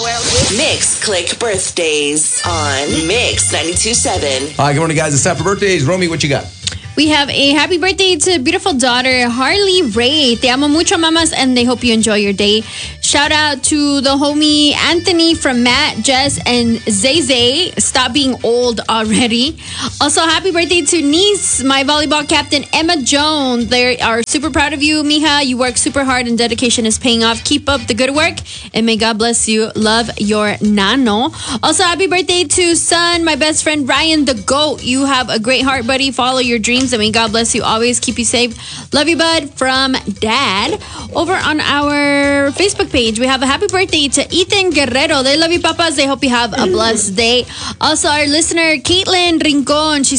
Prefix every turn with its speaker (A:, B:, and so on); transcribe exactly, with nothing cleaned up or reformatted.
A: Mix Click Birthdays on Mix ninety-two point seven.
B: All right, good morning, guys. It's time for birthdays. Romy, what you got?
C: We have a happy birthday to beautiful daughter, Harley Ray. Te amo mucho, mamas, and they hope you enjoy your day. Shout out to the homie Anthony from Matt, Jess, and Zay Zay. Stop being old already. Also, happy birthday to niece, my volleyball captain, Emma Jones. They are super proud of you, mija. You work super hard and dedication is paying off. Keep up the good work, and may God bless you. Love, your nano. Also, happy birthday to son, my best friend, Ryan the Goat. You have a great heart, buddy. Follow your dreams. I mean, God bless you always. Keep you safe. Love you, bud. From Dad. Over on our Facebook page, we have a happy birthday to Ethan Guerrero. They love you, papas. They hope you have a blessed day. Also, our listener, Caitlin Rincon. She